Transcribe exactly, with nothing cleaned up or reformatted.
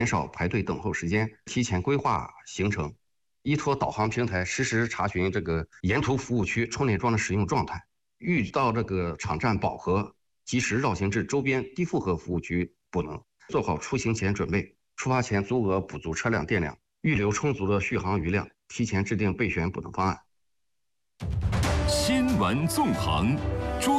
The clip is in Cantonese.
减少排队等候时间，提前规划行程。依托导航平台实时查询这个沿途服务区充电桩的使用状态，遇到这个场站饱和，及时绕行至周边低负荷服务区补能，做好出行前准备。出发前足额补足车辆电量，预留充足的续航余量，提前制定备选补能方案。 新闻纵横。